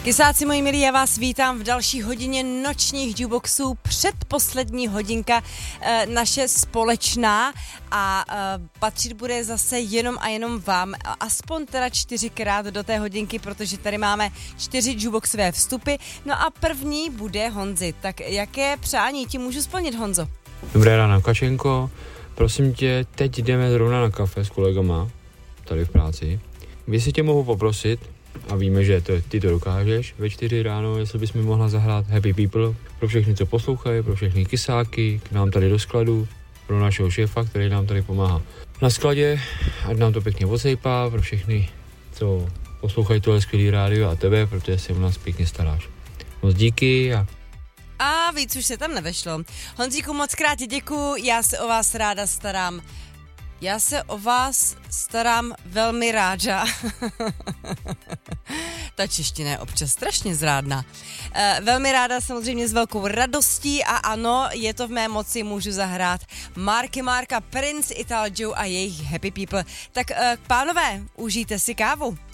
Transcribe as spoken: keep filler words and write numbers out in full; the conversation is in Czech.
Kysáci moji milí, já vás vítám v další hodině nočních jukeboxů, předposlední hodinka e, naše společná a e, patřit bude zase jenom a jenom vám, aspoň teda čtyřikrát do té hodinky, protože tady máme čtyři jukeboxové vstupy, no a první bude Honzi. Tak jaké přání ti můžu splnit, Honzo? Dobré ráno, Kačenko, prosím tě, teď jdeme zrovna na kafe s kolegama, tady v práci. Vy si tě mohu poprosit, a víme, že to, ty to dokážeš, ve čtyři ráno, jestli bys mi mohla zahrát Happy People pro všechny, co poslouchají, pro všechny kysáky, k nám tady do skladu, pro našeho šéfa, který nám tady pomáhá na skladě, ať nám to pěkně odsejpá, pro všechny, co poslouchají tohle skvělý rádio a tebe, protože se o nás pěkně staráš. Moc díky a... A víc už se tam nevešlo. Honzíku, moc krát děkuju, já se o vás ráda starám. Já se o vás starám velmi ráda. Ta čeština je občas strašně zrádná. E, velmi ráda, samozřejmě s velkou radostí a ano, je to v mé moci, můžu zahrát Marky Marka, Prince, Ital Joe a jejich Happy People. Tak e, pánové, užijte si kávu.